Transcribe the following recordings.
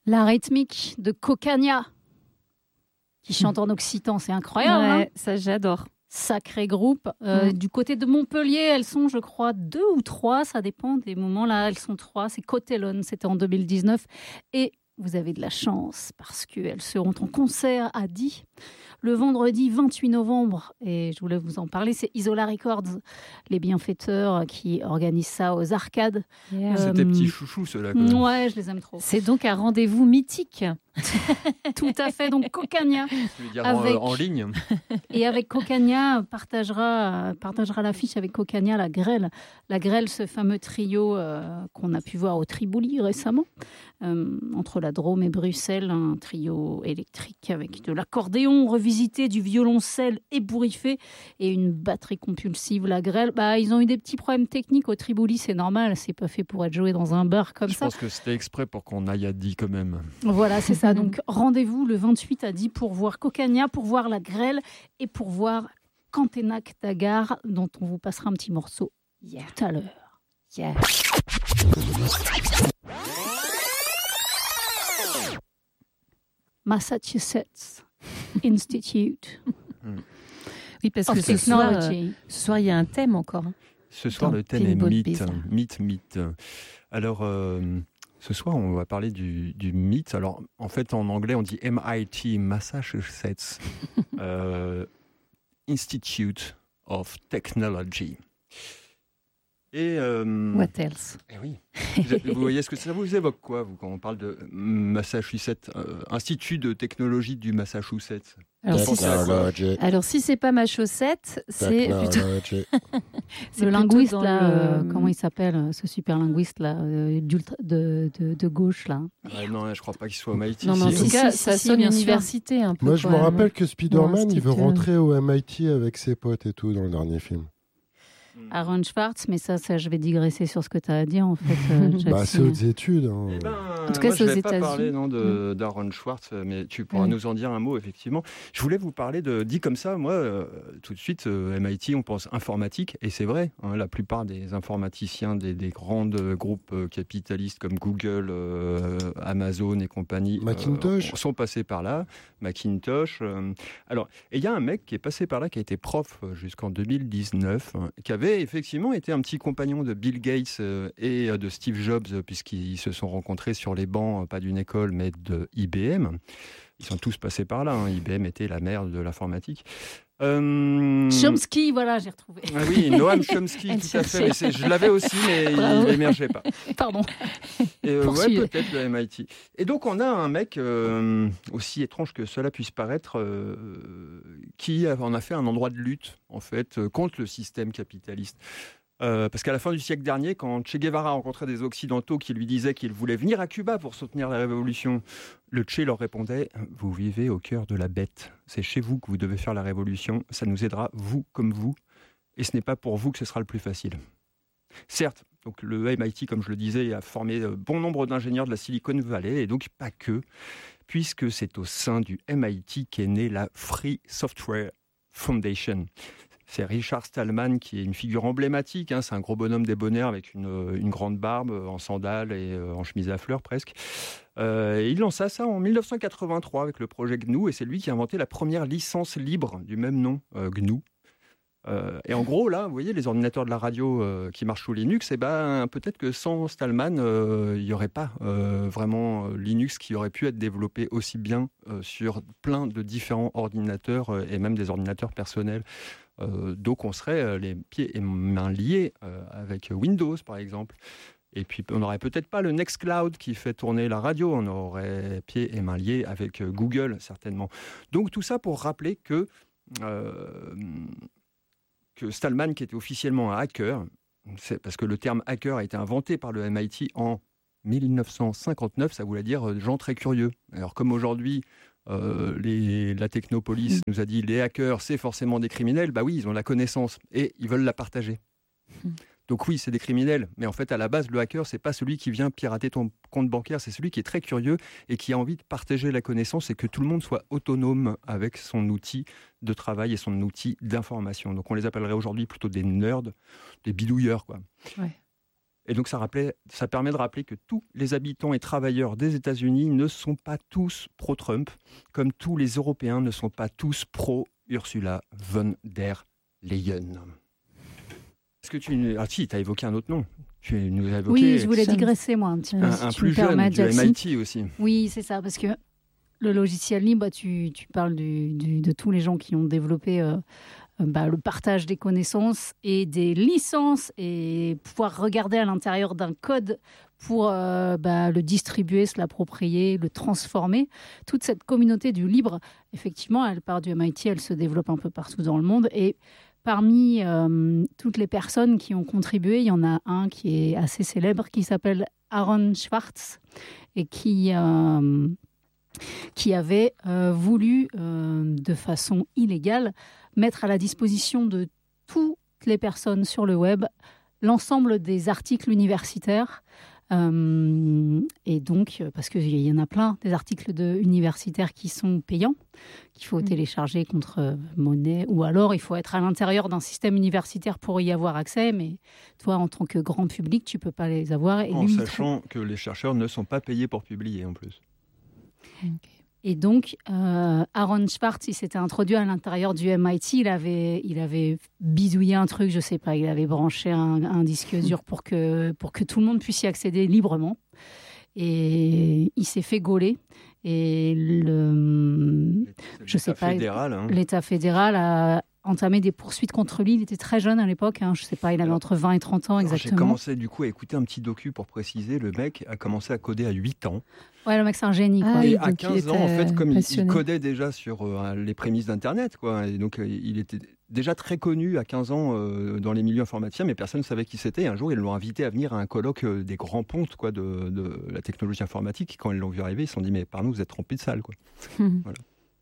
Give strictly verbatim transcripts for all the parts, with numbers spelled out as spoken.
La rythmique de Cocaña, qui chante en occitan, c'est incroyable. Ouais, hein ça j'adore. Sacré groupe. Euh, Mm. Du côté de Montpellier, elles sont, je crois, deux ou trois, ça dépend des moments. Là, elles sont trois. C'est Cotellone, c'était en deux mille dix-neuf. Et vous avez de la chance parce qu'elles seront en concert à Die le vendredi vingt-huit novembre. Et je voulais vous en parler. C'est Isola Records, les bienfaiteurs qui organisent ça aux arcades. Yeah. C'est Euh, tes petits chouchous, ceux-là. quand même. Ouais, je les aime trop. C'est donc un rendez-vous mythique. Tout à fait. Donc Cocaña. Tu veux dire en, Avec- en ligne. Et avec Cocaña, partagera, partagera l'affiche avec Cocaña, la grêle. La grêle, ce fameux trio euh, qu'on a pu voir au Tribouli récemment, euh, entre la Drôme et Bruxelles, un trio électrique avec de l'accordéon revisité, du violoncelle ébouriffé et une batterie compulsive. La grêle, bah, ils ont eu des petits problèmes techniques au Tribouli, c'est normal, c'est pas fait pour être joué dans un bar comme Je ça. pense que c'était exprès pour qu'on aille à Die quand même. Voilà, c'est ça. Donc rendez-vous le vingt-huit à Die pour voir Cocaña, pour voir la grêle et pour voir Cantenac Dagar, dont on vous passera un petit morceau Yeah. tout à l'heure. Yeah. Massachusetts Institute Oui, parce of que ce soir, euh, Technology. ce soir, il y a un thème encore. hein. Ce soir, Dans le thème est Pinball mythe. Bizarre. Mythe, mythe. Alors, euh, ce soir, on va parler du, du mythe. Alors, en fait, en anglais, on dit M I T, Massachusetts euh, Institute of Technology. Et, euh, What else? eh oui. Vous voyez ce que ça vous évoque, quoi, vous, quand on parle de Massachusetts, euh, Institut de technologie du Massachusetts? Alors, si, Technology. alors, si c'est pas ma chaussette, c'est plutôt, Technology. c'est Le plutôt linguiste, dans là, le- euh, comment il s'appelle, euh, ce super linguiste là, euh, d'ultra- de, de, de gauche là. Ah, non, je crois pas qu'il soit au M I T. Non, mais en si. tout Si, cas, si, ça si, sonne bien sûr. université un peu. Moi, je quand me même. rappelle que Spider-Man, Ouais, il veut c'était- rentrer au M I T avec ses potes et tout dans le dernier film. Aaron Schwartz, mais ça, ça, je vais digresser sur ce que tu as à dire en fait. euh, Bah, Jackson. c'est aux études. hein. Eh ben, En tout cas, moi, c'est je aux vais pas États-Unis. parler non, de, d'Aaron Schwartz, mais tu pourras Mm. nous en dire un mot, effectivement. Je voulais vous parler de... Dit comme ça, moi, euh, tout de suite, euh, M I T, on pense informatique, et c'est vrai, hein, la plupart des informaticiens des, des grands euh, groupes euh, capitalistes comme Google, euh, Amazon et compagnie euh, Macintosh. sont passés par là. Macintosh. euh. Alors, et il y a un mec qui est passé par là, qui a été prof euh, jusqu'en deux mille dix-neuf, hein, qui avait effectivement été un petit compagnon de Bill Gates euh, et euh, de Steve Jobs, euh, puisqu'ils se sont rencontrés sur les bancs, euh, pas d'une école, mais de I B M. Ils sont tous passés par là. hein. I B M était la mère de l'informatique. Euh... Chomsky, voilà, j'ai retrouvé. Ah oui, Noam Chomsky, Elle tout à fait. cherchait. Mais c'est- je l'avais aussi, mais Bravo. il n'émergeait pas. Pardon. Et, euh, ouais, Poursuivez. peut-être le M I T. Et donc, on a un mec, euh, aussi étrange que cela puisse paraître, euh, qui a- en a fait un endroit de lutte, en fait, euh, contre le système capitaliste. Euh, parce qu'à la fin du siècle dernier, quand Che Guevara rencontrait des Occidentaux qui lui disaient qu'ils voulaient venir à Cuba pour soutenir la révolution, le Che leur répondait « Vous vivez au cœur de la bête. C'est chez vous que vous devez faire la révolution. Ça nous aidera, vous comme vous. Et ce n'est pas pour vous que ce sera le plus facile. » Certes, donc le M I T, comme je le disais, a formé euh, bon nombre d'ingénieurs de la Silicon Valley, et donc pas que, puisque c'est au sein du M I T qu'est née la Free Software Foundation. C'est Richard Stallman qui est une figure emblématique, hein, c'est un gros bonhomme débonnaire avec une, euh, une grande barbe, euh, en sandales et euh, en chemise à fleurs presque. Euh, et il lança ça en mille neuf cent quatre-vingt-trois avec le projet G N U, et c'est lui qui a inventé la première licence libre du même nom, euh, G N U. Euh, et en gros, là, vous voyez, les ordinateurs de la radio euh, qui marchent sous Linux, et ben, peut-être que sans Stallman, euh, il n'y aurait pas euh, vraiment euh, Linux qui aurait pu être développé aussi bien euh, sur plein de différents ordinateurs euh, et même des ordinateurs personnels. Euh, donc, on serait euh, les pieds et mains liés euh, avec Windows, par exemple. Et puis, on n'aurait peut-être pas le Nextcloud qui fait tourner la radio. On aurait pieds et mains liés avec euh, Google, certainement. Donc, tout ça pour rappeler que... Euh, que Stallman, qui était officiellement un hacker, c'est parce que le terme hacker a été inventé par le M I T en mille neuf cent cinquante-neuf, ça voulait dire euh, gens très curieux. Alors comme aujourd'hui, euh, les, la technopolis nous a dit les hackers, c'est forcément des criminels, bah oui, ils ont la connaissance et ils veulent la partager. Donc oui, c'est des criminels, mais en fait, à la base, le hacker, c'est pas celui qui vient pirater ton compte bancaire, c'est celui qui est très curieux et qui a envie de partager la connaissance et que tout le monde soit autonome avec son outil de travail et son outil d'information. Donc on les appellerait aujourd'hui plutôt des nerds, des bidouilleurs, quoi. Ouais. Et donc ça, rappelait, ça permet de rappeler que tous les habitants et travailleurs des États-Unis ne sont pas tous pro-Trump, comme tous les Européens ne sont pas tous pro-Ursula von der Leyen. Est-ce que tu... Ah si, tu as évoqué un autre nom. Tu nous as évoqué... Oui, je voulais digresser, moi, un petit peu. Un, si un tu plus me jeune, permets, du Jaxi. M I T aussi. Oui, c'est ça, parce que le logiciel libre, tu, tu parles du, du, de tous les gens qui ont développé euh, bah, le partage des connaissances et des licences et pouvoir regarder à l'intérieur d'un code pour euh, bah, le distribuer, se l'approprier, le transformer. Toute cette communauté du libre, effectivement, elle part du M I T, elle se développe un peu partout dans le monde. Et parmi euh, toutes les personnes qui ont contribué, il y en a un qui est assez célèbre, qui s'appelle Aaron Swartz, et qui... Euh, qui avait euh, voulu, euh, de façon illégale, mettre à la disposition de toutes les personnes sur le web l'ensemble des articles universitaires. Euh, et donc, parce qu'il y en a plein, des articles de, universitaires qui sont payants, qu'il faut mmh. télécharger contre monnaie, ou alors il faut être à l'intérieur d'un système universitaire pour y avoir accès, mais toi, en tant que grand public, tu ne peux pas les avoir. Et en lui, sachant trouve... que les chercheurs ne sont pas payés pour publier, en plus. Okay. Et donc, euh, Aaron Swartz, il s'était introduit à l'intérieur du M I T. Il avait, il avait bidouillé un truc, je ne sais pas, il avait branché un, un disque dur pour que, pour que tout le monde puisse y accéder librement. Et il s'est fait gauler. Et le, je sais pas, fédéral, hein. l'État fédéral a entamé des poursuites contre lui. Il était très jeune à l'époque, hein, je ne sais pas, il avait entre vingt et trente ans exactement. J'ai commencé du coup à écouter un petit docu pour préciser. Le mec a commencé à coder à huit ans. Ouais, le mec c'est un génie. Quoi. Ah, et oui, à quinze ans, en fait, comme il, il codait déjà sur euh, les prémices d'Internet, quoi. Et donc euh, il était déjà très connu à quinze ans euh, dans les milieux informaticiens, mais personne ne savait qui c'était. Un jour, ils l'ont invité à venir à un colloque euh, des grands pontes, quoi, de, de la technologie informatique. Quand ils l'ont vu arriver, ils se sont dit, mais par nous, vous êtes remplis de salles, quoi. Voilà.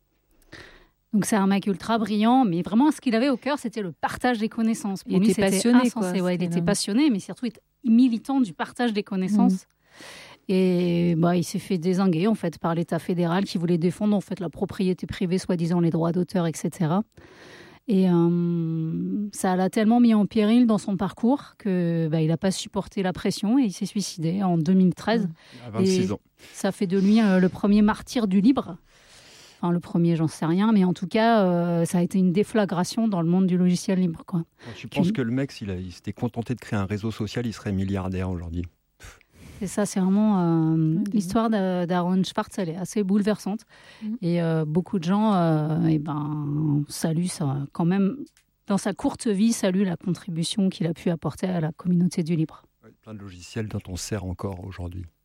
Donc c'est un mec ultra brillant, mais vraiment ce qu'il avait au cœur, c'était le partage des connaissances. Pour il lui, était passionné, quoi. Ouais, il était passionné, mais surtout il était militant du partage des connaissances. Mmh. Et bah, il s'est fait dézinguer en fait par l'État fédéral qui voulait défendre en fait la propriété privée, soi-disant les droits d'auteur, et cetera. Et euh, ça l'a tellement mis en péril dans son parcours que bah, il n'a pas supporté la pression et il s'est suicidé en deux mille treize. À vingt-six ans. Ça fait de lui euh, le premier martyr du libre. Enfin, le premier, j'en sais rien, mais en tout cas, euh, ça a été une déflagration dans le monde du logiciel libre, quoi. Tu penses Puis, que le mec, s'il a, il s'était contenté de créer un réseau social, il serait milliardaire aujourd'hui? C'est ça, c'est vraiment... Euh, mmh. L'histoire d'Aaron Swartz, elle est assez bouleversante. Mmh. Et euh, beaucoup de gens euh, eh ben, saluent ça, quand même, dans sa courte vie, saluent la contribution qu'il a pu apporter à la communauté du libre. Ouais, plein de logiciels dont on sert encore aujourd'hui.